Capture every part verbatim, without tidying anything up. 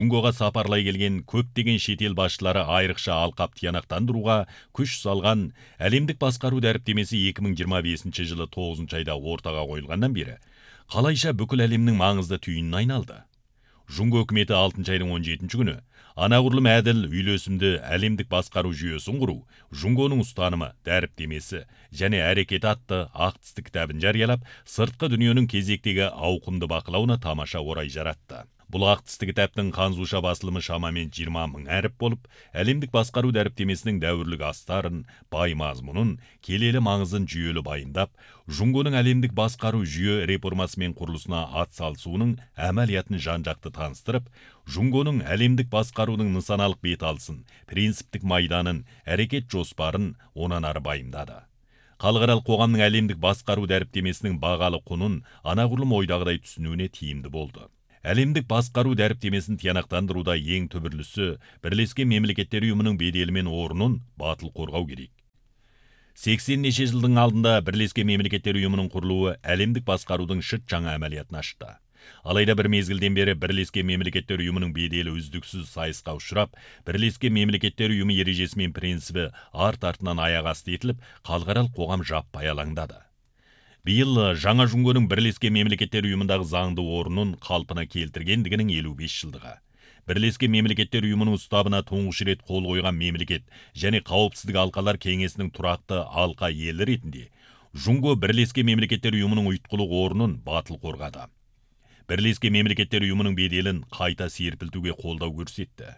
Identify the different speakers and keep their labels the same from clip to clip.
Speaker 1: Жұңгоға сапарлай келген көптеген шетел басшылары айрықша алқап тиянақтандыруға күш салған әлемдік басқару дәріптемесі екі мың жиырма бесінші жылы тоғызыншы айда ортаға қойылғаннан бері қалайша бүкіл әлемнің маңызды түйініне айналды. Жұңго үкіметі алтыншы айдың он жетінші күні анағұрлым әділ үйлесімді әлемдік басқару жүйесін құру, Жұңгоның ұстанымы, дәріптемесі және әрекеті атты ақ тісті кітабын жариялап, сыртқы дүниенің кезектегі ауқымды бақылауына тамаша орай жаратты. Бұл ақ тісті кітаптың қанзуша басылымы шамамен жиырма мың әріп болып, әлемдік басқару дәріптемесінің дәуірлік астарын, бай мазмұнын, келелі маңызын жүйелі байындап, Жұңгоның әлемдік басқару жүйе реформасы мен құрылысына атсалысуының әмәлиятын жан-жақты таныстырып, Жұңгоның әлемдік басқарудың нысаналық беталысын, принциптік майданын, әрекет жоспарын онан ары байымдады. Халықаралық қоғамның әлемдік басқару дәріптемесінің бағалы құнын анағұрлым ойдағыдай түсінуіне тиімді болды. Әлемдік басқару дәріптемесін тиянақтандыруда ең түбірлісі Бірлескен Мемлекеттер Ұйымының беделі мен орнын батыл қорғау керек. сексен неше жылдың алдында Бірлескен Мемлекеттер Ұйымының құрылуы әлемдік басқарудың шыт жаңа әмәлиятын ашты. Алайда бір мезгілден бері Бірлескен Мемлекеттер Ұйымының беделі үздіксіз сайысқа ұшырап, Бірлескен Мемлекеттер Ұйымы ережесі мен принципі арт-артынан аяқ асты етіліп, халықаралық қоғам жаппай алаңдады. Биыл жаңа Жұңгоның Бірлескен Мемлекеттер Ұйымындағы заңды орнын қалпына келтіргендігінің елу бес жылдығы. Бірлескен Мемлекеттер Ұйымының ұстабына тұңғыш рет қол қойған мемлекет және қауіпсіздік алқалар кеңесінің тұрақты алқа елі ретінде Жұңго Бірлескен Мемлекеттер Ұйымының ұйытқылық орнын батыл қорғады. Бірлескен Мемлекеттер Ұйымының беделін қайта серпілтуге қолдау көрсетті.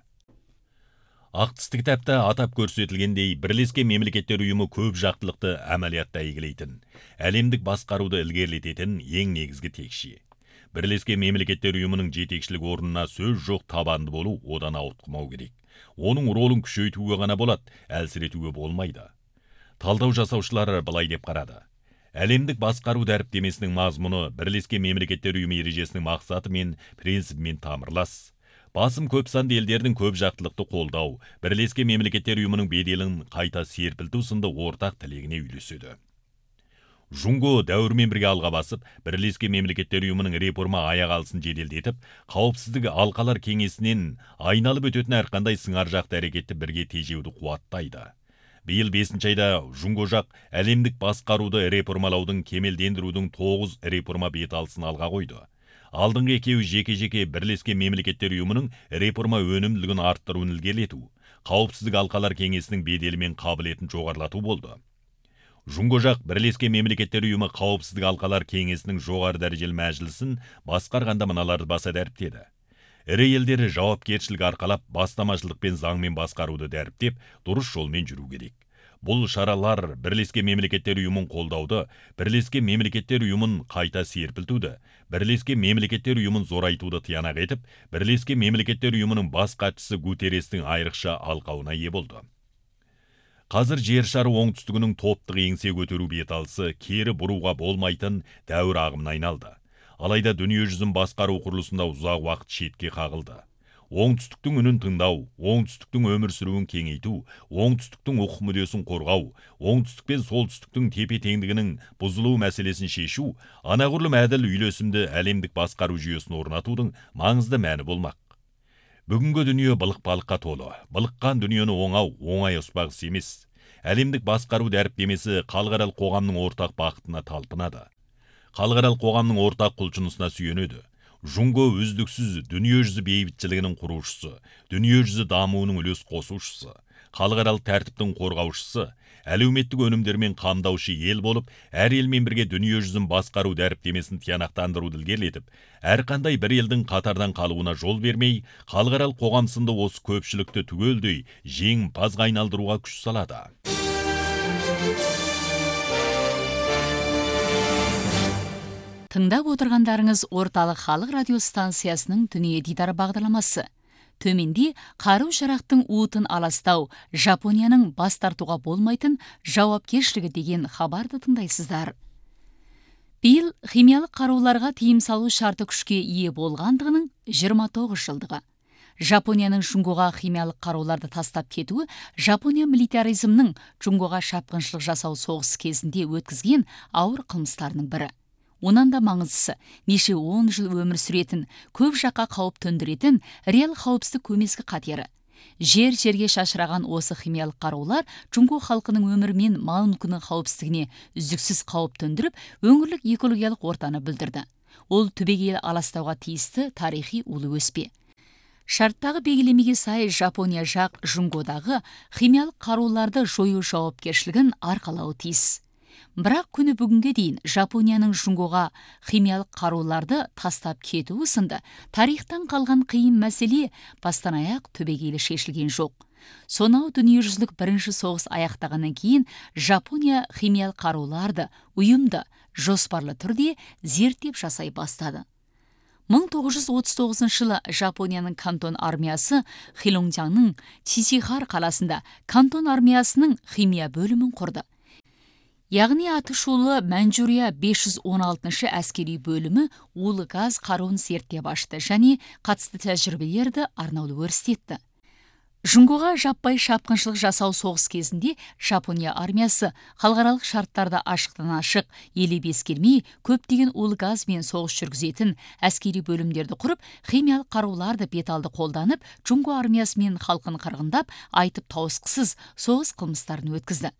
Speaker 1: Ақ тісті кітапта атап көрсетілгендей, Бірлескен Мемлекеттер Ұйымы көп жақтылықты әмәлиятта игілейтін, әлемдік басқаруды ілгерілететін ең негізгі текше. Бірлескен Мемлекеттер Ұйымының жетекшілік орнына сөз жоқ табанды болу одан ауытқымау керек. Оның ролын күшейтуге ғана болады, әлсіретуге болмайды. Талдау жасаушылар былай деп қарады. Әлемдік басқару дәріптемесінің мазмұны Бірлескен Мемлекеттер Ұйымы ережесінің мақсаты мен принципімен тамырлас. Басым көп санды елдердің көп жақтылықты қолдау, Бірлескен Мемлекеттер Ұйымының беделін қайта серпілту сынды ортақ тілегіне үйлеседі. Жұңго дәуірмен бірге алға басып, Бірлескен Мемлекеттер Ұйымының реформа аяқ алысын жеделдетіп, қауіпсіздік алқалар кеңесінен айналып өтетін әрқандай сыңар жақты әрекетті бірге тежеуді қуаттайды. Биыл бесінші айда Жұңго жақ әлемдік басқаруды реформалаудың, кемелдендірудің тоғыз реформа беталысын алға қойды. Алдыңғы екеуі жеке-жеке Бірлескен Мемлекеттер Ұйымының реформа өнімділігін арттыруын ілгерілету, қауіпсіздік алқалар кеңесінің беделі мен қабілетін жоғарылату болды. Жұңго жақ Бірлескен Мемлекеттер Ұйымы қауіпсіздік алқалар кеңесінің жоғары дәрежелі мәжілісін басқарғанда мыналарды баса дәріптеді. Ірі елдері жауапкершілік арқалап, бастамашылық пен заңмен басқаруды дәріптеп, дұрыс жолмен жүру керек. Бұл шаралар Бірлескен Мемлекеттер Ұйымын қолдауды, Бірлескен Мемлекеттер Ұйымын қайта серпілтуді, Бірлескен Мемлекеттер Ұйымын зорайтуды тиянақ етіп, Бірлескен Мемлекеттер Ұйымының бас хатшысы Гутеррестің айрықша алқауына ие болды. Қазір жер шары оңтүстігінің топтық еңсе көтеру беталысы кері бұруға болмайтын дәуір ағымына айналды. Алайда дүние жүзін басқару құрылысында ұзақ уақыт шетке қағылды. Оңтүстіктің үнін тыңдау, оңтүстіктің өмір сүруін кеңейту, оңтүстіктің құқық мүддесін қорғау, оңтүстік пен солтүстіктің тепе-теңдігінің бұзылу мәселесін шешу, анағұрлым әділ үйлесімді әлемдік басқару жүйесін орнатудың маңызды мәні болмақ. Бүгінгі дүние былық-балыққа толы. Былыққан дүниені оңау, оңай ұспағысы емес. Әлемдік басқару дәріптемесі халықаралық қоғамның ортақ бақытына талпынады. Халықаралық қоғамның ортақ құлшынысына сүйенеді. Жұңго үздіксіз дүние жүзі бейбітшілігінің құрушысы, дүние жүзі дамуының үлес қосушысы, халықаралық тәртіптің қорғаушысы, әлеуметтік өнімдермен қамдаушы ел болып, әр елмен бірге дүние жүзін басқару дәріптемесін тиянақтандыруды ілгерілетіп, әрқандай бір елдің қатардан қалуына жол бермей, халықаралық қоғам сынды осы көпшілікті түгелдей жеңімпазға айналдыруға күш салады.
Speaker 2: Тыңдап отырғандарыңыз орталық халық радиостанциясының дүние дидары бағдарламасы. Төменде қару-жарақтың уытын аластау, Жапонияның бас тартуға болмайтын жауапкершілігі деген хабарды тыңдайсыздар. Биыл химиялық қаруларға тыйым салу шарты күшке ие болғандығының жиырма тоғыз жылдығы. Жапонияның Жұңгоға химиялық қаруларды тастап кетуі Жапония милитаризмнің Жұңгоға шапқыншылық жасау соғысы кезінде өткізген ауыр қылмыстарының бірі. Онан да маңыздысы, неше он жыл өмір сүретін, көп жаққа қауіп төндіретін реал қауіпсіздік көмескі қатері. Жер-жерге шашыраған осы химиялық қарулар Джунго халқының өмірі мен мал мүлкінің қауіпсіздігіне үздіксіз қауіп төндіріп, өңірлік экологиялық ортаны бүлдірді. Ол түбегейлі аластауға тиісті тарихи улы өспе. Шарттағы белгілемеге сай Жапония жақ Джунгодағы химиялық қаруларды жою жауапкершілігін арқалауы тиіс. Бірақ күні бүгінге дейін Жапонияның Джунгоға химиялық қаруларды тастап кетуі сынды тарихтан қалған қиын мәселе бастан аяқ түбегейлі шешілген жоқ. Сонау дүниежүзілік бірінші соғыс аяқтағаннан кейін Жапония химиялық қаруларды ұйымды, жоспарлы түрде зерттеп жасай бастады. мың тоғыз жүз отыз тоғызыншы жылы Жапонияның Кантон армиясы Хилонgjangның Чисихар қаласында Кантон армиясының химия бөлімін құрды. Яғни атышулы Манчжурия бес жүз он алтыншы әскери бөлімі улы газ қаруын зерттеп ашты және қатысты тәжірибелерді арнаулы өрістетті. Джунгоға жаппай шапқыншылық жасау соғыс кезінде Жапония армиясы халықаралық шарттарда ашықтан ашық елеп ескермей көптеген улы газбен соғыс жүргізетін әскери бөлімдерді құрып, химиялық қаруларды беталды қолданып, Джунго армиясы мен халқын қырғындап, айтып тауысқысыз соғыс қылмыстарын өткізді.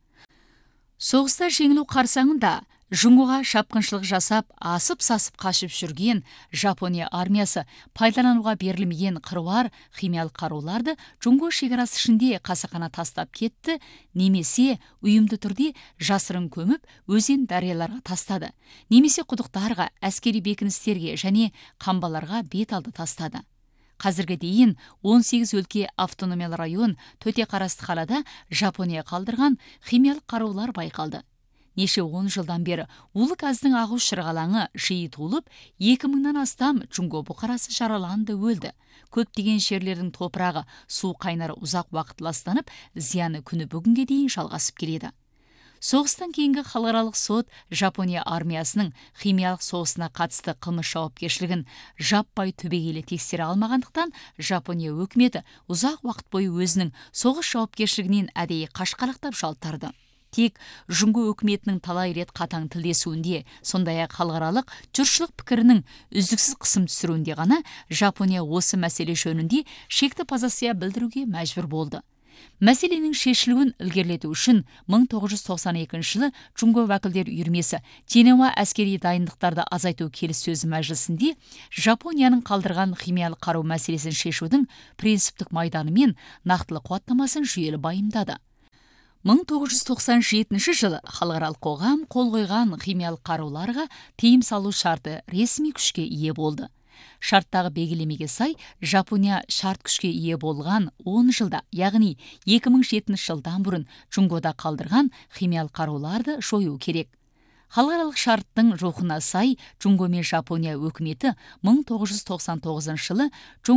Speaker 2: Соғыста жеңілу қарсаңында Джунгоға шапқыншылық жасап, асып-сасып қашып жүрген Жапония армиясы пайдалануға берілмеген қыруар химиялық қаруларды Джунго шекарасы ішінде қасақана тастап кетті, немесе ұйымды түрде жасырын көміп, өзен дарияларға тастады, немесе құдықтарға, әскери бекіністерге және қамбаларға бет алды тастады. Қазіргі дейін он сегіз өлке автономиялы район төте қарасты қалада Жапония қалдырған химиялық қарулар байқалды. Неше он жылдан бері улы газдың ағу шырғалаңы жиі толып, екі мыңнан астам Джунго бұқарасы жараланды, өлді. Көптеген жерлердің топырағы су қайнары ұзақ уақыт ластанып, зияны күні бүгінге дейін жалғасып келеді. Соғыстан кейінгі халықаралық сот Жапония армиясының химиялық соғысына қатысты қылмыс жауапкершілігін жаппай түбегейлі тексере алмағандықтан, Жапония өкіметі ұзақ уақыт бойы өзінің соғыс жауапкершілігінен әдейі қашқалақтап жалтарды. Тек Джунго өкіметінің талай рет қатаң тілдесуінде, сондай-ақ халықаралық жұртшылық пікірінің үздіксіз қысым түсіруінде ғана Жапония осы мәселе жөнінде шекті позиция білдіруге мәжбүр болды. Мәселенің шешілуін ілгерілету үшін мың тоғыз жүз тоқсан екінші жылы Джунго уәкілдер үйірмесі Женева әскери дайындықтарды азайту келіссөзі мәжілісінде Жапонияның қалдырған химиялық қару мәселесін шешудің принциптік майданы мен нақтылы қуаттамасын жүйелі байымдады. мың тоғыз жүз тоқсан жетінші жылы халықаралық қоғам қол қойған химиялық қаруларға тыйым салу шарты ресми күшке ие болды. Шарттағы белгілемеге сай, Жапония шарт күшке ие болған он жылда, яғни екі мың жетінші жылдан бұрын Джунгода қалдырған химиялық қаруларды жою керек. Халықаралық шарттың рухына сай, Джунго мен Жапония өкіметі мың тоғыз жүз тоқсан тоғызыншы жылы